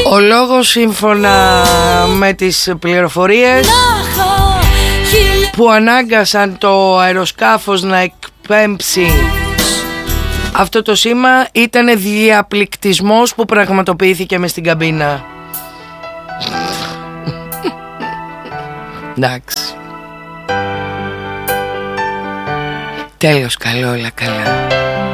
Ο λόγος, σύμφωνα με τις πληροφορίες που ανάγκασαν το αεροσκάφος να εκπέμψει αυτό το σήμα, ήταν διαπληκτισμός που πραγματοποιήθηκε μες στην καμπίνα. Εντάξει. Τέλος, καλό, όλα καλά.